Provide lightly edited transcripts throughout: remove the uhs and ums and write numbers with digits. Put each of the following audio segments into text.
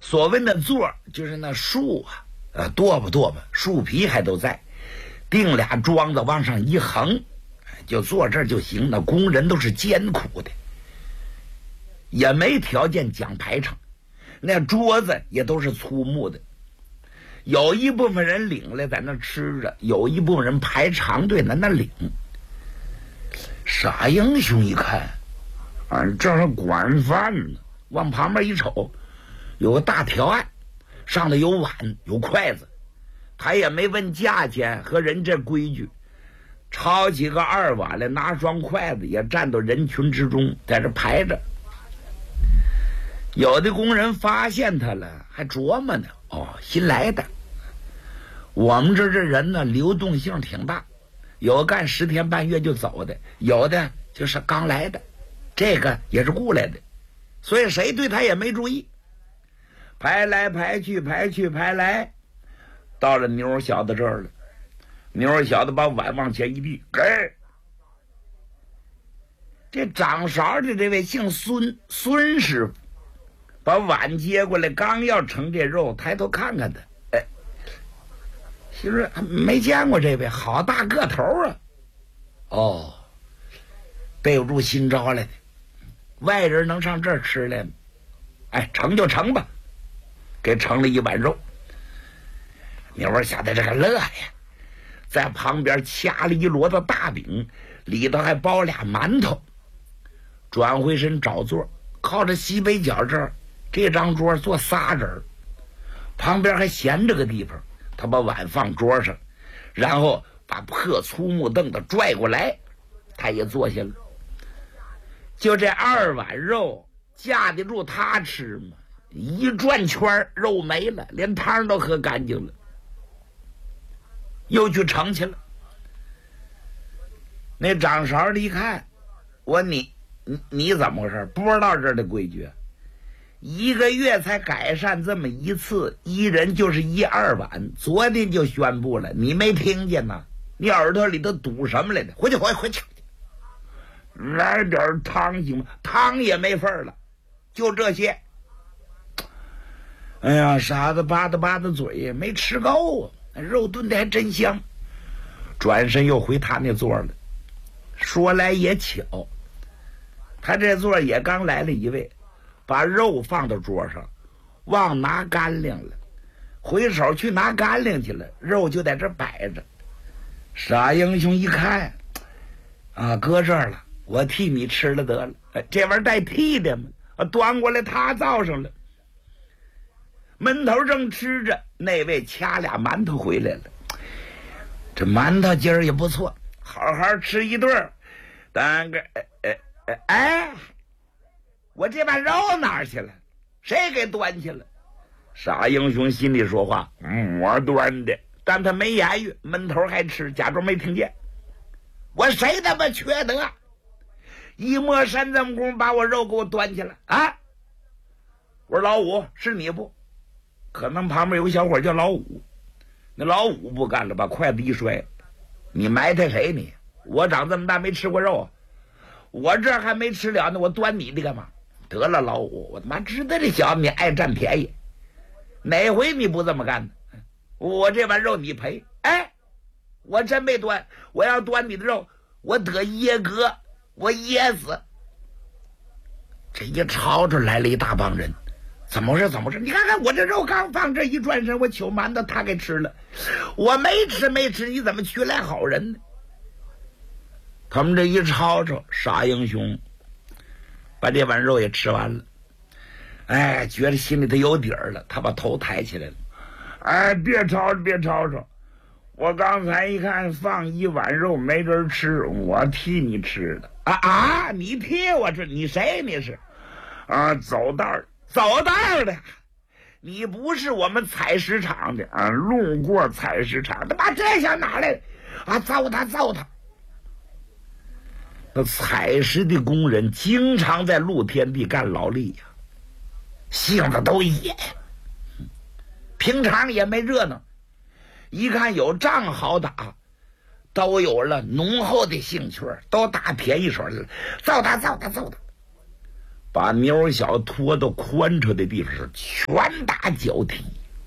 所谓的座就是那树啊，剁吧，树皮还都在，钉俩桩子往上一横，就坐这儿就行。那工人都是艰苦的，也没条件讲排场，那桌子也都是粗木的。有一部分人领来在那吃着，有一部分人排长队在那领。傻英雄一看，这是管饭呢，往旁边一瞅，有个大条案，上头有碗有筷子，他也没问价钱和人这规矩，抄起个2碗来，拿双筷子，也站到人群之中，在这排着。有的工人发现他了，还琢磨呢，新来的。我们这人呢，流动性挺大，有干10天半月就走的，有的就是刚来的，这个也是雇来的，所以谁对他也没注意。排来排去，排来，到了妞小子这儿了。妞小子把碗往前一递，给这掌勺的这位姓孙师傅，把碗接过来，刚要盛这肉，抬头看看他，媳妇儿没见过这位，好大个头啊！背不住新招来的，外人能上这儿吃来吗？盛就盛吧，给盛了1碗肉。妞儿吓得这个乐呀，在旁边掐了一摞子大饼，里头还包俩馒头，转回身找座，靠着西北角这儿，这张桌坐仨人，旁边还闲着个地方。他把碗放桌上，然后把破粗木凳子拽过来，他也坐下了。就这2碗肉架得住他吃吗？一转圈肉没了，连汤都喝干净了，又去盛去了。那掌勺的一看，我你怎么回事？不知道这儿的规矩？1个月才改善这么一次，一人就是1-2碗，昨天就宣布了，你没听见呐？你耳朵里头堵什么来的？回去，来点汤行吗？汤也没份儿了，就这些。哎呀，傻子吧嗒嘴，没吃够啊，肉炖的还真香。转身又回他那座了。说来也巧，他这座也刚来了一位，把肉放到桌上，忘拿干粮了，回手去拿干粮去了，肉就在这摆着。傻英雄一看，搁这儿了，我替你吃了得了。这玩意儿带替的吗？端过来他造上了。闷头正吃着，那位掐俩馒头回来了。这馒头今儿也不错，好好吃一顿。当个我这碗肉哪儿去了？谁给端去了？傻英雄心里说话，我端的，但他没言语，闷头还吃，假装没听见。我谁他妈缺德？一摸山这么功夫把我肉给我端去了啊！我说老五，是你不？可能旁边有个小伙叫老五，那老五不干了，把筷子一摔，你埋汰谁你？我长这么大没吃过肉，我这还没吃了呢，我端你的干嘛？得了，老五，我他妈知道这小子你爱占便宜，哪回你不这么干呢？我这碗肉你赔。我真没端，我要端你的肉，我得噎哥，我噎死。这一吵着来了一大帮人，怎么回事？你看看我这肉刚放这，一转身我取馒头他给吃了，我没吃，你怎么取来好人呢？他们这一吵吵，傻英雄把这碗肉也吃完了，觉得心里头有底儿了，他把头抬起来了。别吵吵，我刚才一看放1碗肉没人吃，我替你吃的。你替我吃？你谁？你是走道的，你不是我们采石场的路过采石场的，把这下哪来糟蹋。那采石的工人经常在露天地干劳力呀，性子都野，平常也没热闹，一看有仗好打，都有了浓厚的兴趣，都打便宜手了，揍他， 把牛小拖到宽敞的地方是拳打脚踢。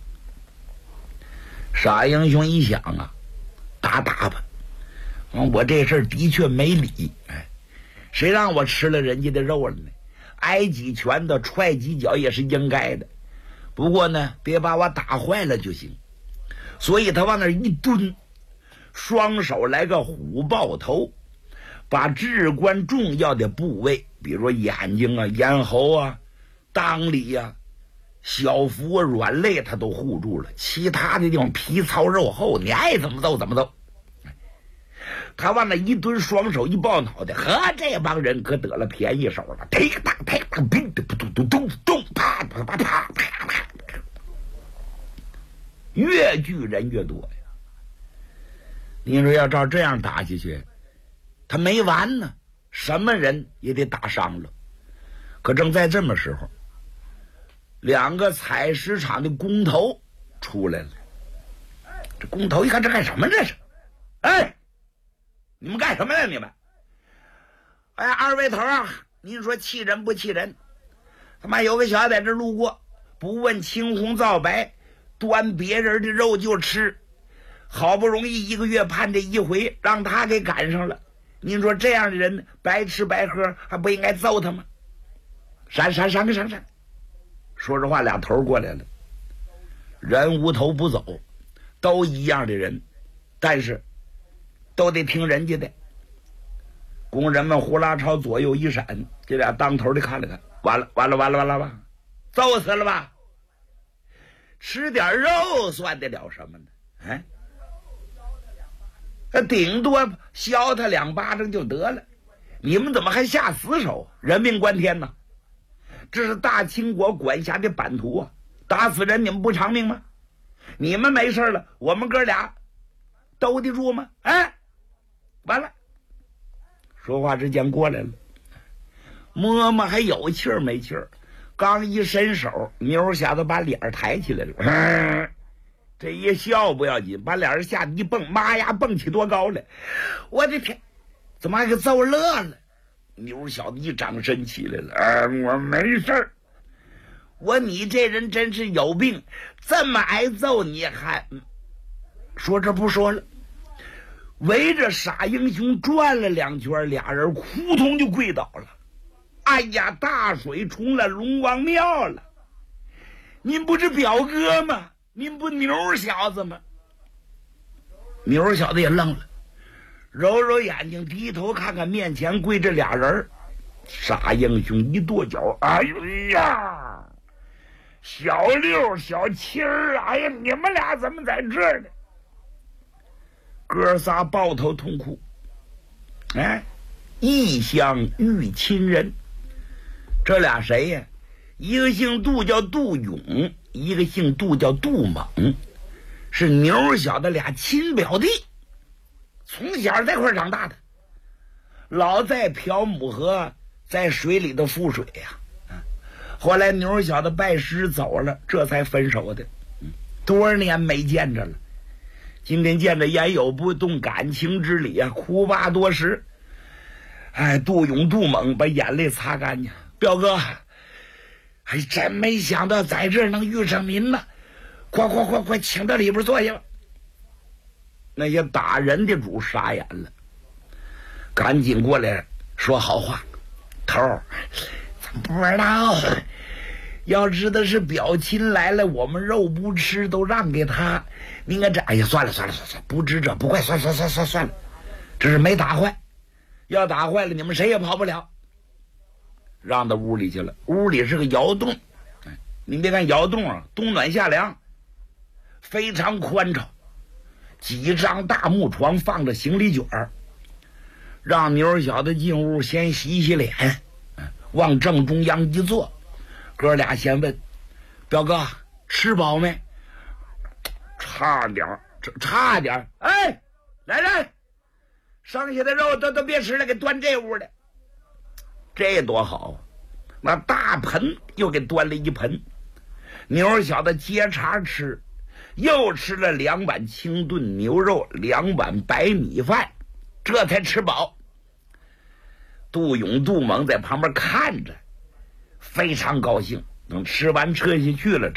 傻英雄一想啊，打吧，我这事儿的确没理，谁让我吃了人家的肉了呢？挨几拳头踹几脚也是应该的，不过呢别把我打坏了就行。所以他往那儿一蹲，双手来个虎抱头，把至关重要的部位，比如眼睛啊、咽喉啊、裆里啊、小腹啊、软肋他都护住了，其他的地方皮糙肉厚，你爱怎么揍怎么揍。他往那一蹲，双手一抱脑袋，和这帮人可得了便宜手了。嘁哒嘁哒，咚咚咚咚咚，啪啪啪啪啪啪，越聚人越多呀。你说要照这样打下去，他没完呢，什么人也得打伤了。可正在这么时候，两个采石场的工头出来了。这工头一看，这干什么这是？哎，你们干什么呀？你们！哎，二位头啊，您说气人不气人？他妈有个小子在这路过，不问青红皂白，端别人的肉就吃，好不容易1个月盼这一回，让他给赶上了。您说这样的人白吃白喝，还不应该揍他吗？闪！说着话，俩头过来了，人无头不走，都一样的人，但是都得听人家的。工人们呼啦朝左右一闪，这俩当头的看了看，完了吧，揍死了吧？吃点肉算得了什么呢？顶多削他2巴掌就得了，你们怎么还下死手？人命关天呢！这是大清国管辖的版图啊，打死人你们不偿命吗？你们没事了，我们哥俩兜得住吗？完了。说话之间过来了，摸摸还有气儿没气儿，刚一伸手，牛小子把脸抬起来了，这一笑不要紧，把脸吓得一蹦，妈呀，蹦起多高来！我的天，怎么还给揍乐了？牛小子一掌身起来了，我没事儿。你这人真是有病，这么挨揍你还……说这不说了，围着傻英雄转了2圈，俩人扑通就跪倒了。哎呀，大水冲了龙王庙了！您不是表哥吗？您不牛小子吗？牛小子也愣了，揉揉眼睛，低头看看面前跪着俩人。傻英雄一跺脚，哎呀，小六小七儿，哎呀，你们俩怎么在这儿呢？哥仨抱头痛哭，异乡遇亲人。这俩谁呀？一个姓杜叫杜勇，一个姓杜叫杜猛，是牛小的俩亲表弟，从小在块长大的，老在朴母河在水里头覆水呀。后来牛小的拜师走了，这才分手的，多少年没见着了。今天见着言有不动感情之理啊，哭罢多时。杜勇杜猛把眼泪擦干净，表哥，真没想到在这儿能遇上您呢，快请到里边坐下吧。那些打人的主傻眼了，赶紧过来说好话。头儿，不知道，要知道是表亲来了，我们肉不吃，都让给他。您看这，哎呀，算了，不知这不怪，算了，这是没打坏，要打坏了你们谁也跑不了。让到屋里去了，屋里是个窑洞，你别看窑洞啊，冬暖夏凉，非常宽敞，几张大木床放着行李卷儿，让牛小子进屋先洗洗脸，往正中央一坐，哥俩先问表哥吃饱没？差点，来人，剩下的肉都别吃了，给端这屋来。这多好啊，那大盆又给端了一盆，牛小子接茬吃，又吃了2碗清炖牛肉，2碗白米饭，这才吃饱。杜勇杜猛在旁边看着， 非常高兴。等吃完撤下去了，